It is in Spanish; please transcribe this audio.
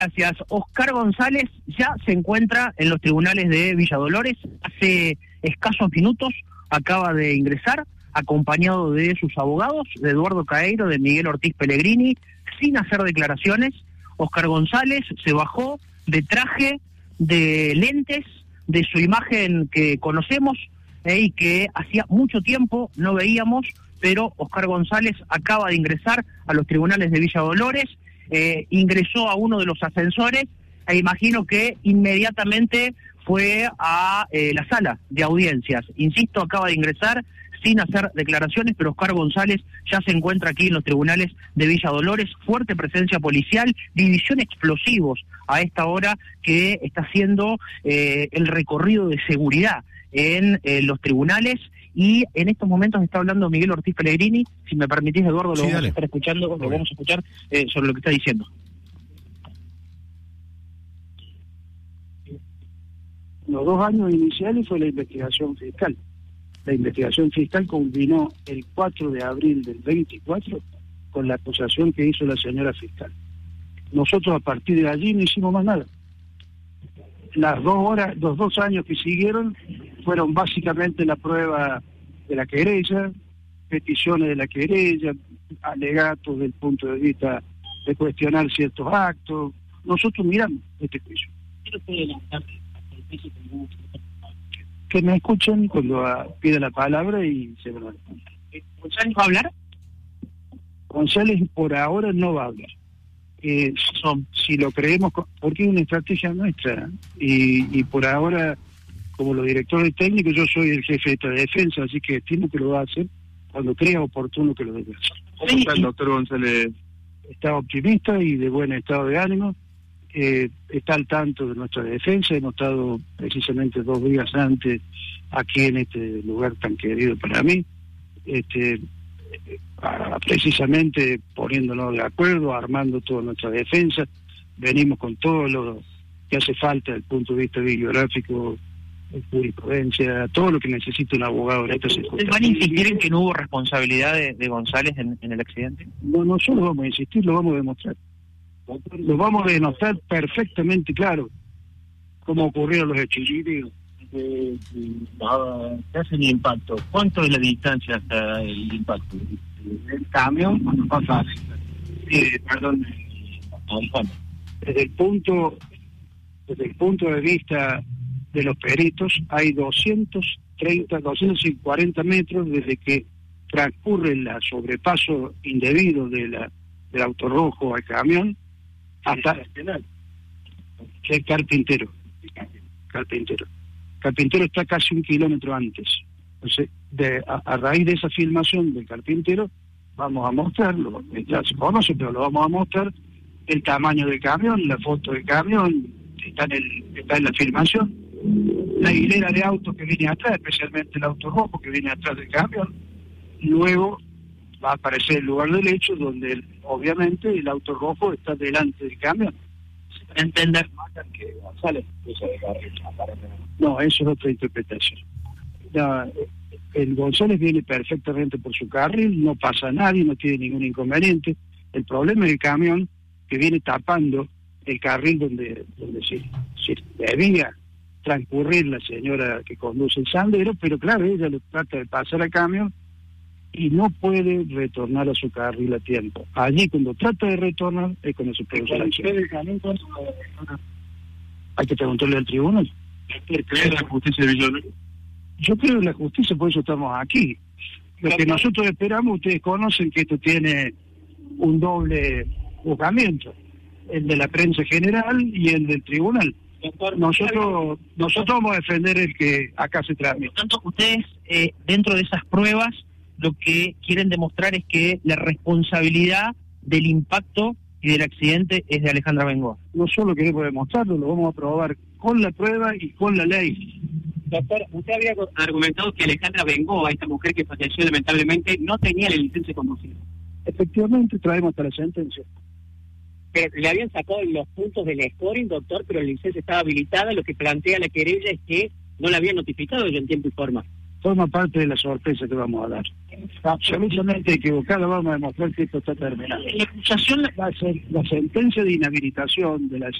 Gracias. Oscar González ya se encuentra en los tribunales de Villa Dolores. Hace escasos minutos acaba de ingresar, acompañado de sus abogados, de Eduardo Caeiro, de Miguel Ortiz Pellegrini, sin hacer declaraciones. Oscar González se bajó de traje, de lentes, de su imagen que conocemos y que hacía mucho tiempo no veíamos, pero Oscar González acaba de ingresar a los tribunales de Villa Dolores. Ingresó a uno de los ascensores e imagino que inmediatamente fue a la sala de audiencias. Insisto, acaba de ingresar sin hacer declaraciones, pero Oscar González ya se encuentra aquí en los tribunales de Villa Dolores. Fuerte presencia policial, división explosivos a esta hora que está haciendo el recorrido de seguridad en los tribunales. Y en estos momentos está hablando Miguel Ortiz Pellegrini. Si me permitís, Eduardo, lo vamos a estar escuchando, lo vamos a escuchar sobre lo que está diciendo. Los 2 años iniciales fue la investigación fiscal. La investigación fiscal culminó el 4 de abril del 24 con la acusación que hizo la señora fiscal. Nosotros a partir de allí no hicimos más nada. Los 2 años que siguieron fueron básicamente la prueba de la querella, peticiones de la querella, alegatos del punto de vista de cuestionar ciertos actos. Nosotros miramos este juicio. Que me escuchen cuando pida la palabra y se lo responda. ¿González va a hablar? González por ahora no va a hablar. Si lo creemos, porque es una estrategia nuestra, y por ahora, como los directores técnicos, yo soy el jefe de esta defensa, así que estimo que lo va a hacer cuando crea oportuno que lo debe hacer. ¿Cómo está el doctor González? Está optimista y de buen estado de ánimo, está al tanto de nuestra defensa. Hemos estado precisamente 2 días antes aquí en este lugar tan querido para mí, precisamente poniéndonos de acuerdo, armando toda nuestra defensa. Venimos con todo lo que hace falta desde el punto de vista bibliográfico, jurisprudencia, todo lo que necesita un abogado en esta circunstancia. ¿Van a insistir en que no hubo responsabilidad de González en el accidente? No, nosotros vamos a insistir, lo vamos a demostrar. Lo vamos a demostrar perfectamente claro cómo ocurrieron los hechos. ¿Qué hace el impacto? ¿Cuánto es la distancia hasta el impacto? El camión cuando pasa perdón, desde el punto de vista de los peritos hay 240 metros desde que transcurre el sobrepaso indebido del auto rojo al camión hasta el carpintero. Carpintero está casi 1 kilómetro antes. Entonces, a raíz de esa filmación del carpintero, vamos a mostrarlo. Ya se conoce, pero lo vamos a mostrar. El tamaño del camión, la foto del camión, está en la filmación. La hilera de autos que viene atrás, especialmente el auto rojo que viene atrás del camión. Luego va a aparecer el lugar del hecho, donde obviamente el auto rojo está delante del camión. Entender que González no, eso es otra interpretación. El González viene perfectamente por su carril, no pasa a nadie, no tiene ningún inconveniente. El problema es el camión que viene tapando el carril donde se debía transcurrir la señora que conduce el sendero, pero claro, ella lo trata de pasar al camión y no puede retornar a su carril a tiempo. Allí cuando trata de retornar es cuando se produce la accidente. Hay que preguntarle al tribunal. ¿Cree en la justicia de Villa Dolores? Yo creo en la justicia, por eso estamos aquí. Lo que nosotros esperamos, ustedes conocen que esto tiene un doble juzgamiento, el de la prensa general y el del tribunal. Nosotros vamos a defender el que acá se tramite. Por tanto, ustedes, dentro de esas pruebas, lo que quieren demostrar es que la responsabilidad del impacto y del accidente es de Alejandra Bengoa. No solo queremos demostrarlo, lo vamos a probar con la prueba y con la ley. Doctor, usted había argumentado que Alejandra Bengoa, esta mujer que falleció lamentablemente, no tenía la licencia de conducir. Efectivamente, traemos hasta la sentencia. Pero le habían sacado los puntos del scoring, doctor, pero la licencia estaba habilitada. Lo que plantea la querella es que no la habían notificado yo en tiempo y forma. forma parte de la sorpresa que vamos a dar. Absolutamente equivocado, vamos a demostrar que esto está terminado. La acusación... La sentencia de inhabilitación de la